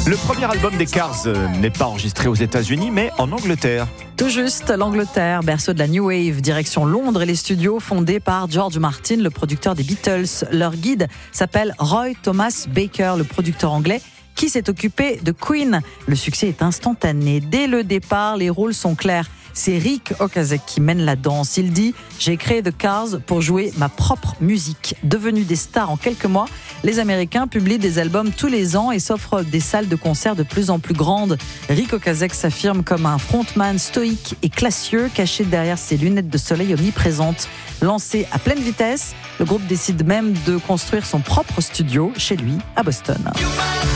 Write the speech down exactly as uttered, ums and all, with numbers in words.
Le premier album des Cars euh, n'est pas enregistré aux États-Unis, mais en Angleterre. Tout juste, l'Angleterre, berceau de la New Wave, direction Londres et les studios fondés par George Martin, le producteur des Beatles. Leur guide s'appelle Roy Thomas Baker, le producteur anglais, qui s'est occupé de Queen. Le succès est instantané. Dès le départ, les rôles sont clairs. C'est Ric Ocasek qui mène la danse. Il dit « J'ai créé The Cars pour jouer ma propre musique ». Devenus des stars en quelques mois, les Américains publient des albums tous les ans et s'offrent des salles de concert de plus en plus grandes. Ric Ocasek s'affirme comme un frontman stoïque et classieux, caché derrière ses lunettes de soleil omniprésentes. Lancé à pleine vitesse, le groupe décide même de construire son propre studio chez lui à Boston.